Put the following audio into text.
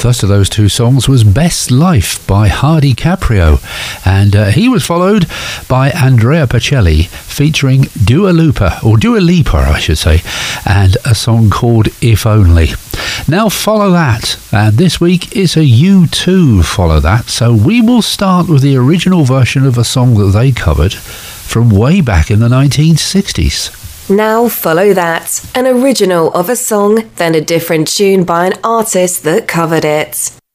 first of those two songs was Best Life by Hardy Caprio, and he was followed by Andrea Bocelli featuring Dua Lipa, I should say, and a song called If Only. Now follow that, and this week is a U2 follow that, so we will start with the original version of a song that they covered from way back in the 1960s. Now follow that, an original of a song, then a different tune by an artist that covered it.